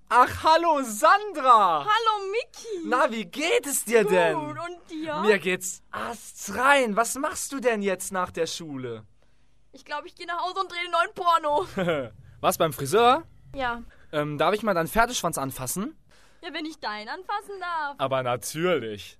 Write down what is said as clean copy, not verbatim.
Ach, hallo Sandra! Hallo Miki! Na, wie geht es dir denn? Gut, und dir? Mir geht's astrein. Was machst du denn jetzt nach der Schule? Ich glaube, ich gehe nach Hause und drehe den neuen Porno. Was, beim Friseur? Ja. Darf ich mal deinen Pferdeschwanz anfassen? Ja, wenn ich deinen anfassen darf. Aber natürlich.